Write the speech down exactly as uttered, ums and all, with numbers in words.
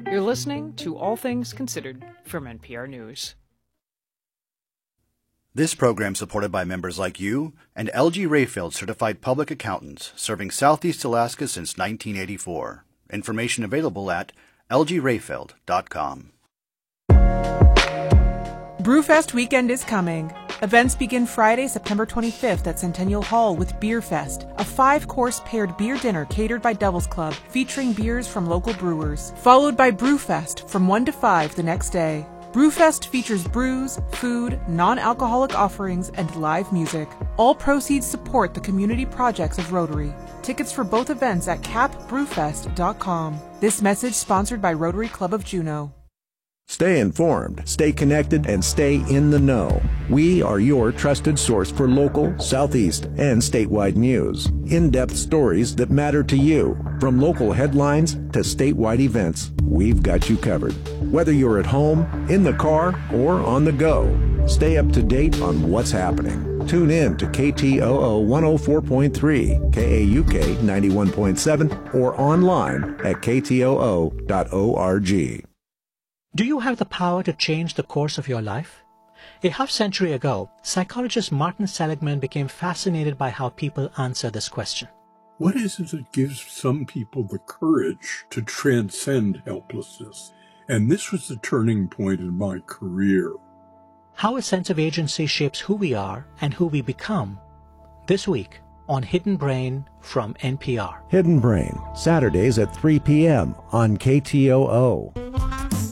You're listening to All Things Considered from N P R News. This program supported by members like you and L G Rayfield Certified Public Accountants, serving Southeast Alaska since nineteen eighty-four. Information available at l g rayfield dot com. Brewfest weekend is coming. Events begin Friday, September twenty-fifth at Centennial Hall with Beer Fest, a five-course paired beer dinner catered by Devil's Club, featuring beers from local brewers, followed by Brewfest from one to five the next day. Brewfest features brews, food, non-alcoholic offerings, and live music. All proceeds support the community projects of Rotary. Tickets for both events at cap brewfest dot com. This message sponsored by Rotary Club of Juneau. Stay informed, stay connected, and stay in the know. We are your trusted source for local, Southeast, and statewide news. In-depth stories that matter to you. From local headlines to statewide events, we've got you covered. Whether you're at home, in the car, or on the go, stay up to date on what's happening. Tune in to K T O O one oh four point three, K A U K ninety-one point seven, or online at k t o o dot org. Do you have the power to change the course of your life? A half-century ago, psychologist Martin Seligman became fascinated by how people answer this question. What is it that gives some people the courage to transcend helplessness? And this was the turning point in my career. How a sense of agency shapes who we are and who we become. This week on Hidden Brain from N P R. Hidden Brain, Saturdays at three p.m. on K T O O.